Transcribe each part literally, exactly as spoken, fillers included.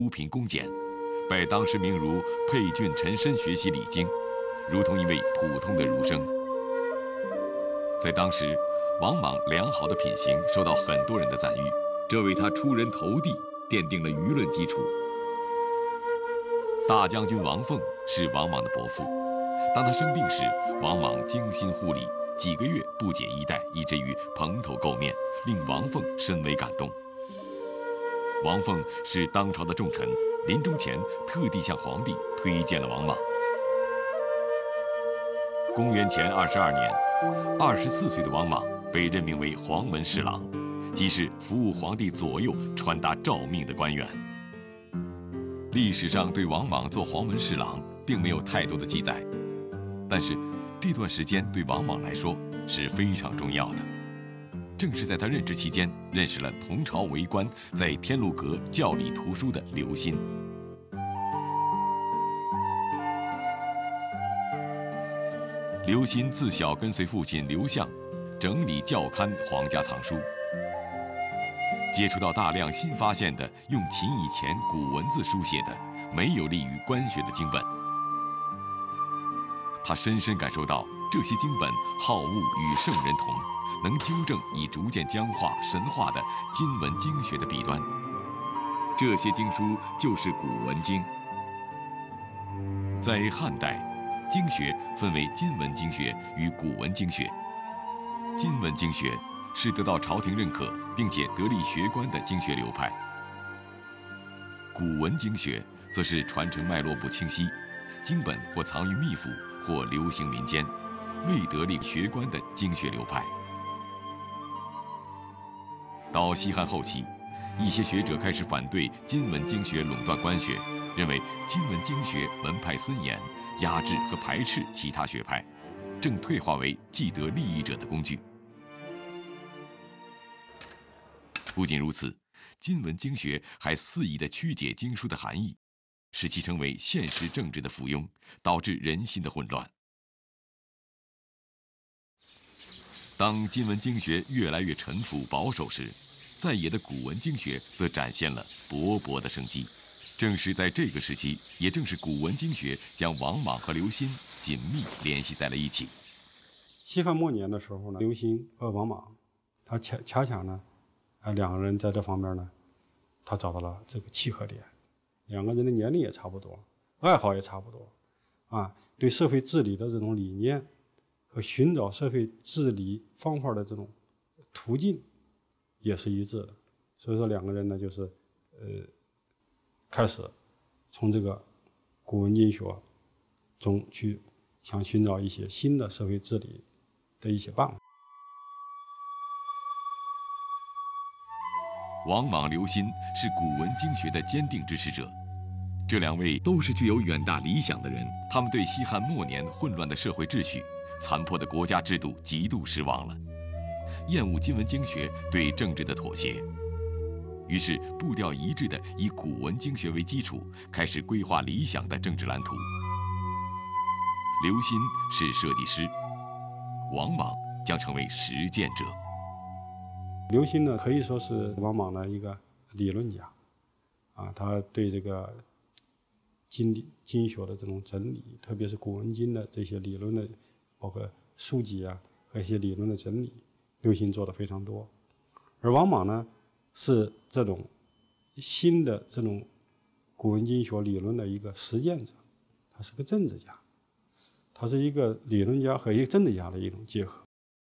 出品恭俭，拜当时名儒沛郡陈参学习礼经，如同一位普通的儒生。在当时，王莽良好的品行受到很多人的赞誉，这为他出人头地奠定了舆论基础。大将军王凤是王莽的伯父，当他生病时，王莽精心护理，几个月不解衣带，以至于蓬头垢面，令王凤深为感动。王凤是当朝的重臣，临终前特地向皇帝推荐了王莽。公元前二十二年，二十四岁的王莽被任命为黄门侍郎，即是服务皇帝左右、传达诏命的官员。历史上对王莽做黄门侍郎并没有太多的记载，但是这段时间对王莽来说是非常重要的。正是在他任职期间，认识了同朝为官，在天禄阁教理图书的刘歆。刘歆自小跟随父亲刘向整理校勘皇家藏书，接触到大量新发现的用秦以前古文字书写的没有利于官学的经本。他深深感受到这些经本好恶与圣人同，能纠正已逐渐僵化神化的今文经学的弊端。这些经书就是古文经。在汉代，经学分为今文经学与古文经学。今文经学是得到朝廷认可并且得力学官的经学流派，古文经学则是传承脉络不清晰，经本或藏于秘府或流行民间，未得力学官的经学流派。到西汉后期，一些学者开始反对今文经学垄断官学，认为今文经学门派森严，压制和排斥其他学派，正退化为既得利益者的工具。不仅如此，今文经学还肆意地曲解经书的含义，使其成为现实政治的附庸，导致人心的混乱。当今文经学越来越陈腐保守时，在野的古文经学则展现了勃勃的生机。正是在这个时期，也正是古文经学将王莽和刘歆紧密联系在了一起。 西汉末年的时候呢，刘歆和王莽，他恰恰恰呢，啊，两个人在这方面呢，他找到了这个契合点。两个人的年龄也差不多，爱好也差不多，啊，对社会治理的这种理念和寻找社会治理方法的这种途径也是一致的。所以说，两个人呢，就是呃，开始从这个古文经学中去想寻找一些新的社会治理的一些办法。 王莽、刘歆是古文经学的坚定支持者，这两位都是具有远大理想的人，他们对西汉末年混乱的社会秩序、残破的国家制度极度失望了，厌恶今文经学对政治的妥协，于是步调一致地以古文经学为基础，开始规划理想的政治蓝图。刘歆是设计师，王莽将成为实践者。 刘歆呢，可以说是王莽的一个理论家，啊，他对这个经经学的这种整理，特别是古文经的这些理论的，包括书籍啊和一些理论的整理，刘歆做的非常多。而王莽呢，是这种新的这种古文经学理论的一个实践者，他是个政治家，他是一个理论家和一个政治家的一种结合。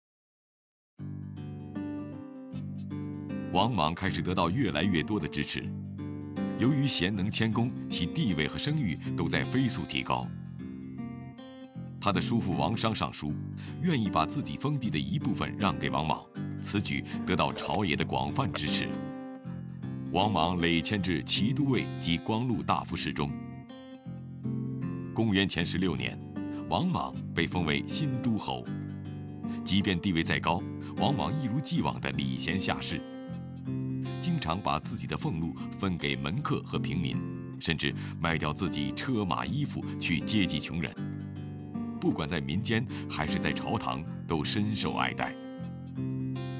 王莽开始得到越来越多的支持，由于贤能谦恭，其地位和声誉都在飞速提高。他的叔父王商上书，愿意把自己封地的一部分让给王莽，此举得到朝野的广泛支持。王莽累迁至骑都尉及光禄大夫侍中。公元前十六年，王莽被封为新都侯。即便地位再高，王莽一如既往的礼贤下士，经常把自己的俸禄分给门客和平民，甚至卖掉自己车马衣服去接济穷人。不管在民间还是在朝堂，都深受爱戴。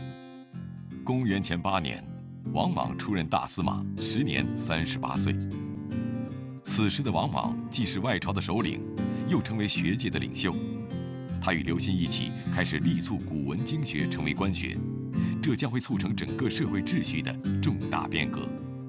公元前八年，王莽出任大司马，时年三十八岁。 此时的王莽既是外朝的首领，又成为学界的领袖。他与刘歆一起开始力促古文经学成为官学，这将会促成整个社会秩序的重大变革。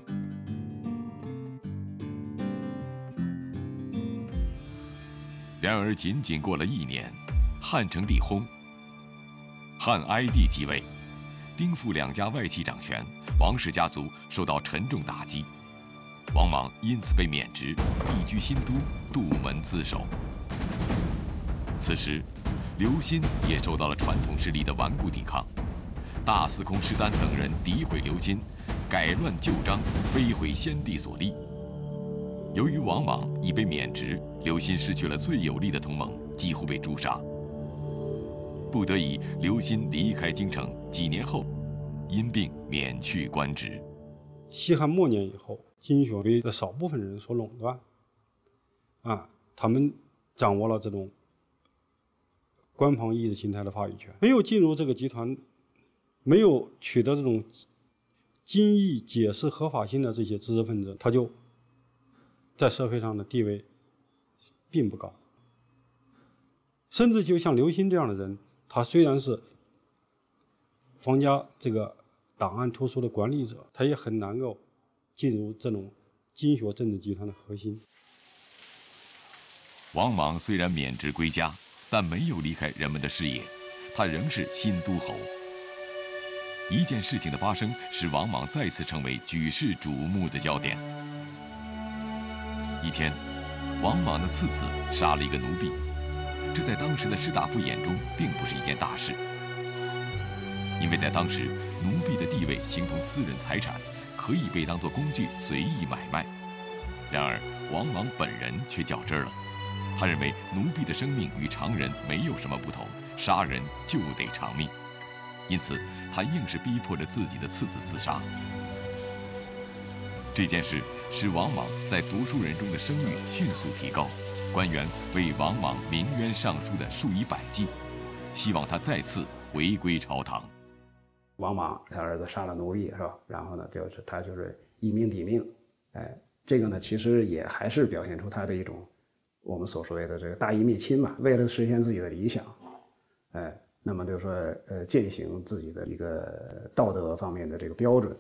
然而，仅仅过了一年，汉成帝薨，汉哀帝继位，丁父两家外戚掌权，王氏家族受到沉重打击。王莽因此被免职，避居新都，杜门自守。此时，刘歆也受到了传统势力的顽固抵抗，大司空施丹等人诋毁刘歆，改乱旧章，非毁先帝所立。由于王莽已被免职，刘歆失去了最有力的同盟，几乎被诛杀。不得已，刘歆离开京城，几年后因病免去官职。 西汉末年以后，经学被少部分人所垄断，啊，他们掌握了这种官方意识形态的话语权。没有进入这个集团，没有取得这种经义解释合法性的这些知识分子，他就在社会上的地位并不高。甚至就像刘歆这样的人，他虽然是皇家这个档案图书的管理者，他也很难够进入这种经学政治集团的核心。 王莽虽然免职归家，但没有离开人们的视野，他仍是新都侯。一件事情的发生，使王莽再次成为举世瞩目的焦点。一天，王莽的次子杀了一个奴婢，这在当时的士大夫眼中并不是一件大事，因为在当时，奴婢的地位形同私人财产，可以被当作工具随意买卖。然而，王莽本人却较真儿了，他认为奴婢的生命与常人没有什么不同，杀人就得偿命，因此他硬是逼迫着自己的次子自杀。这件事使王莽在读书人中的声誉迅速提高，官员为王莽鸣冤上书的数以百计，希望他再次回归朝堂。 王莽他儿子杀了奴隶是吧？然后呢，就是他就是以命抵命，哎，这个呢其实也还是表现出他的一种我们所说的这个大义灭亲嘛，为了实现自己的理想，哎，那么就是说呃践行自己的一个道德方面的这个标准。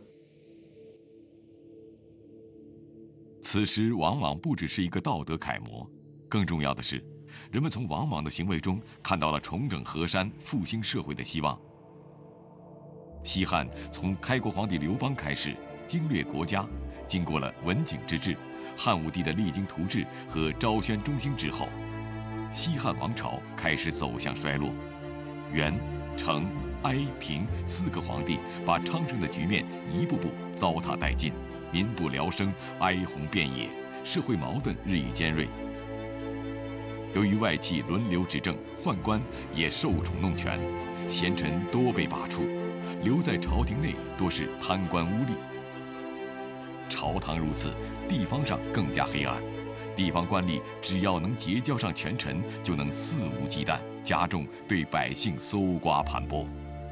此时，王莽不只是一个道德楷模，更重要的是，人们从王莽的行为中看到了重整河山、复兴社会的希望。西汉从开国皇帝刘邦开始，经略国家，经过了文景之治、汉武帝的励精图治和昭宣中兴之后，西汉王朝开始走向衰落。元、成、哀、平四个皇帝把昌盛的局面一步步糟蹋殆尽，民不聊生，哀鸿遍野，社会矛盾日益尖锐。由于外戚轮流执政，宦官也受宠弄权，贤臣多被罢黜，留在朝廷内多是贪官污吏。朝堂如此，地方上更加黑暗。地方官吏只要能结交上权臣，就能肆无忌惮，加重对百姓搜刮盘剥。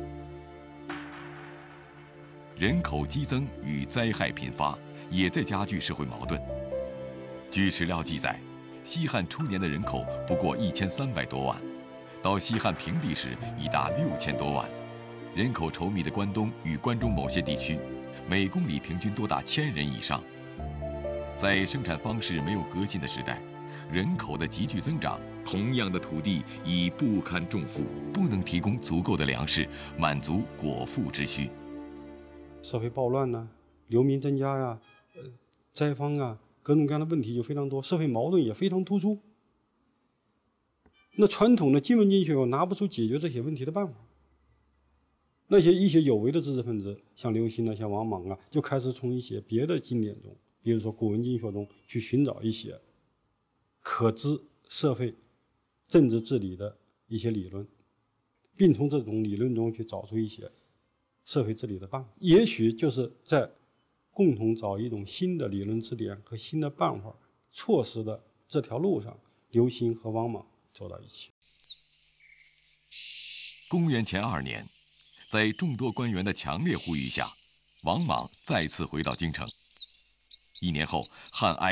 人口激增与灾害频发，也在加剧社会矛盾。据史料记载，西汉初年的人口不过一千三百多万，到西汉平帝时已达六千多万。人口稠密的关东与关中某些地区，每公里平均多达千人以上。在生产方式没有革新的时代，人口的急剧增长，同样的土地已不堪重负，不能提供足够的粮食，满足果腹之需。 社会暴乱呢，流民增加呀，呃，灾荒啊，各种各样的问题就非常多，社会矛盾也非常突出。那传统的经文经学又拿不出解决这些问题的办法。那些一些有为的知识分子，像刘歆啊，像王莽啊，就开始从一些别的经典中，比如说古文经学中去寻找一些可知社会政治治理的一些理论，并从这种理论中去找出一些社会治理的办法。也许就是在共同找一种新的理论支点和新的办法措施的这条路上，刘歆和王莽走到一起。 公元前二年，在众多官员的强烈呼吁下，王莽再次回到京城。一年后，汉哀